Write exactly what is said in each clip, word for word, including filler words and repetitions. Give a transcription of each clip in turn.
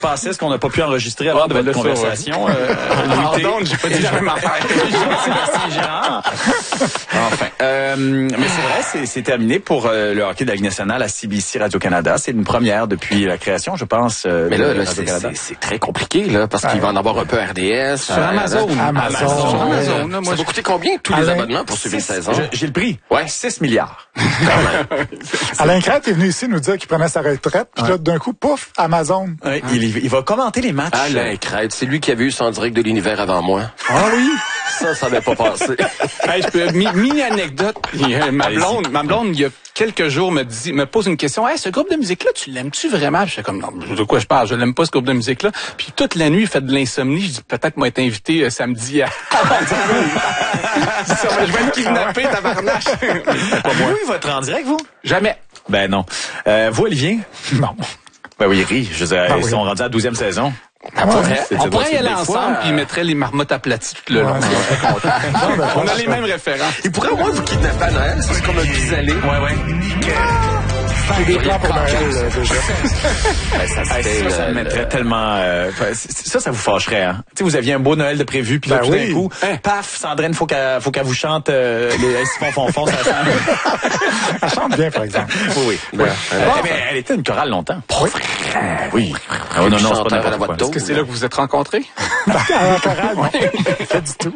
Passé ce qu'on n'a pas pu enregistrer à l'heure de votre conversation. Euh, Pardon, j'ai pas dit la même affaire. Jean-Sébastien Girard. Enfin, euh, mais c'est vrai, c'est, c'est terminé pour euh, le hockey de la Ligue nationale à C B C Radio-Canada. C'est une première depuis la création, je pense. Euh, mais là, là c'est, c'est, c'est très compliqué, là, parce ouais. qu'il va en avoir un peu R D S. Sur euh, Amazon. Amazon. Amazon. Sur Amazon. Là, moi, ça va coûter combien tous Alain, les abonnements pour suivre une saison? Je, j'ai le prix. Ouais, six milliards. Alain Crête est venu ici nous dire qu'il prenait sa retraite, puis ouais. là, d'un coup, pouf, Amazon. Ouais, il, il va commenter les matchs. Alain Crête, c'est lui qui avait eu son direct de l'univers avant moi. Ah oui? Ça, ça n'avait pas passé. Hey, je peux, mi, mini-anecdote. Ma blonde, ma blonde, il y a quelques jours, me dit, me pose une question. Hey, ce groupe de musique-là, tu l'aimes-tu vraiment? Je fais comme, non, de quoi je parle? Je l'aime pas, ce groupe de musique-là. Puis toute la nuit, il fait de l'insomnie. Je dis, peut-être moi être invité euh, samedi à... Je vais être kidnappé, tabarnache. Pas moi. Oui, votre en direct, vous? Jamais. Ben non. Euh, vous, Olivier? Non. Ben oui, il rit. Je veux dire, ben ils oui. sont rendus à la douzième saison. Ah, ouais, ouais. On pourrait y aller ensemble, puis ils mettraient les marmottes aplaties tout le long. Ouais. On a les mêmes références. Ils pourraient au moins vous kidnapper à Noël, c'est comme un pis-aller. Ouais, ouais. J'ai des plans pour Noël, euh, déjà. Ben, ça, ça, ça, ça me mettrait tellement... Euh, ça, ça vous fâcherait, hein? Tu sais, vous aviez un beau Noël de prévu, puis là, ben tout oui. d'un coup, hein? Paf, Sandrine, faut qu'elle, faut qu'elle vous chante euh, les Simon Fonfon, ça sent... Elle chante bien, par exemple. Oui, oui. Ben, ouais. euh, mais elle était une chorale longtemps. Oui. Oui. Oh, non, non, c'est pas n'importe quoi. Est-ce que c'est là que vous vous êtes rencontrés? À la chorale, non. Pas du tout.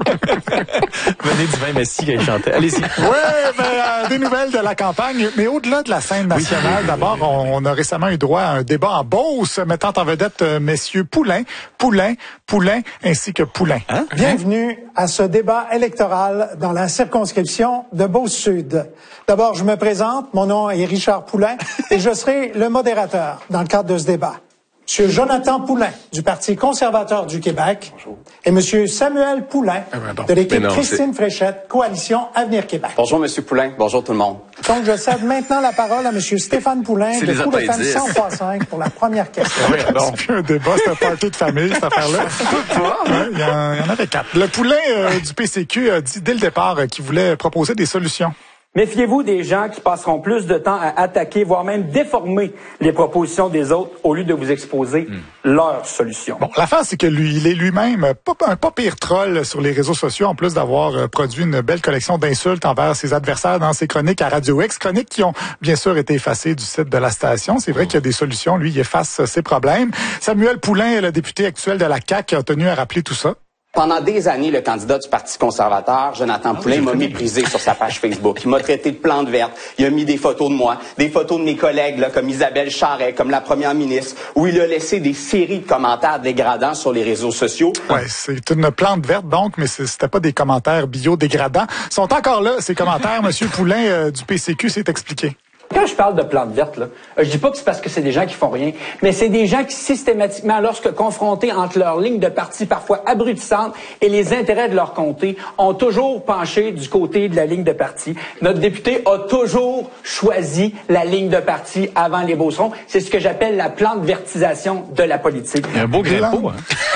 Venez du vin Messi qui chantait. Allez-y. Oui, ben, euh, des nouvelles de la campagne, mais au-delà de la scène nationale, oui. D'abord, on, on a récemment eu droit à un débat en Beauce, mettant en vedette euh, messieurs Poulain, Poulain, Poulain, ainsi que Poulain. Hein? Bienvenue à ce débat électoral dans la circonscription de Beauce-Sud. D'abord, je me présente, mon nom est Richard Poulain et je serai le modérateur dans le cadre de ce débat. Monsieur Jonathan Poulain, du Parti conservateur du Québec. Bonjour. Et Monsieur Samuel Poulain, ah ben bon. de l'équipe non, Christine c'est... Fréchette, Coalition Avenir Québec. Bonjour, Monsieur Poulain. Bonjour tout le monde. Donc, je cède maintenant la parole à Monsieur Stéphane Poulain, c'est de Coup de Femme cent trois cinq pour la première question. Oui, c'est plus un débat, c'est un party de famille, cette affaire-là. Ouais, il, y en, il y en avait quatre. Le Poulain euh, du P C Q a dit dès le départ euh, qu'il voulait proposer des solutions. Méfiez-vous des gens qui passeront plus de temps à attaquer, voire même déformer les propositions des autres au lieu de vous exposer mm. leurs solutions. Bon, l'affaire, c'est que lui, il est lui-même pas, un pas pire troll sur les réseaux sociaux, en plus d'avoir produit une belle collection d'insultes envers ses adversaires dans ses chroniques à Radio X, chroniques qui ont bien sûr été effacées du site de la station. C'est vrai qu'il y a des solutions. Lui, il efface ses problèmes. Samuel Poulain, le député actuel de la C A Q, a tenu à rappeler tout ça. Pendant des années, le candidat du Parti conservateur, Jonathan ah, Poulain, m'a méprisé sur sa page Facebook. Il m'a traité de plante verte. Il a mis des photos de moi, des photos de mes collègues, là, comme Isabelle Charret, comme la première ministre, où il a laissé des séries de commentaires dégradants sur les réseaux sociaux. Ouais, c'est une plante verte, donc, mais c'était pas des commentaires biodégradants. Ils sont encore là, ces commentaires. Monsieur Poulain euh, du P C Q s'est expliqué. Quand je parle de plantes vertes, là, je dis pas que c'est parce que c'est des gens qui font rien, mais c'est des gens qui systématiquement, lorsque confrontés entre leurs lignes de parti parfois abrutissantes et les intérêts de leur comté, ont toujours penché du côté de la ligne de parti. Notre député a toujours choisi la ligne de parti avant les Beaucerons. C'est ce que j'appelle la plante vertisation de la politique. Il y a un beau grimpot,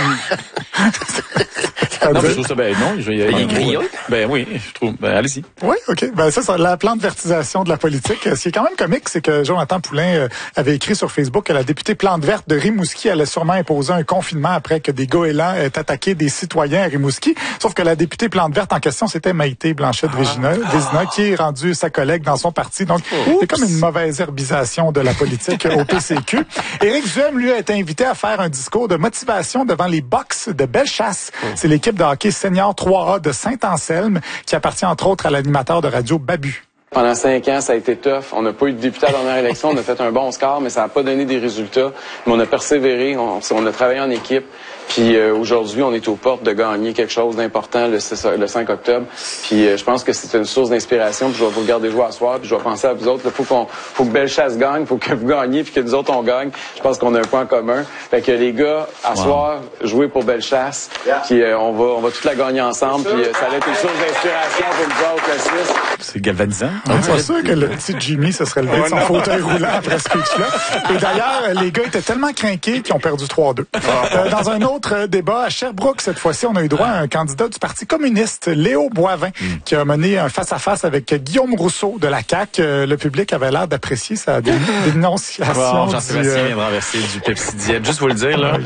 hein? Non, je trouve ça, ben non, il est grillé. Ben oui, je trouve, ben allez-y. Oui, OK. Ben ça, c'est la plante vertisation de la politique. Ce qui est quand même comique, c'est que Jonathan Poulain euh, avait écrit sur Facebook que la députée plante verte de Rimouski allait sûrement imposer un confinement après que des goélands aient attaqué des citoyens à Rimouski. Sauf que la députée plante verte en question, c'était Maïté Blanchette-Vézina, ah. qui est rendue sa collègue dans son parti. Donc, c'est comme une mauvaise herbisation de la politique au P C Q. Éric Duhem, lui, a été invité à faire un discours de motivation devant les Box de Bellechasse. Oh. C'est l'équipe de hockey senior trois A de Saint-Anselme qui appartient entre autres à l'animateur de radio Babu. Pendant cinq ans, ça a été tough. On n'a pas eu de député à la dernière élection. On a fait un bon score, mais ça n'a pas donné des résultats. Mais on a persévéré. On, on a travaillé en équipe. Puis euh, aujourd'hui, on est aux portes de gagner quelque chose d'important le, le cinq octobre. Puis euh, je pense que c'est une source d'inspiration. Puis je vais vous regarder jouer à soir. Puis je vais penser à vous autres. Il faut qu'on, faut que Bellechasse gagne. Il faut que vous gagniez. Puis que nous autres, on gagne. Je pense qu'on a un point commun. Fait que les gars, à wow. soir, jouez pour Bellechasse. Yeah. Puis euh, on va, on va toute la gagner ensemble. Puis euh, ça va être une source d'inspiration pour nous autres, la Suisse. C'est galvanisant. On n'est pas sûr que le petit Jimmy se serait levé de son fauteuil roulant après ce speech-là. Et d'ailleurs, les gars étaient tellement craqués qu'ils ont perdu trois deux. Euh, dans un autre débat, à Sherbrooke, cette fois-ci, on a eu droit à un candidat du Parti communiste, Léo Boivin, mm. qui a mené un face-à-face avec Guillaume Rousseau de la C A Q. Euh, le public avait l'air d'apprécier sa dénonciation. Bon, Jean-Sébastien du, euh... viendra verser du Pepsi Diète. Juste vous le dire, là.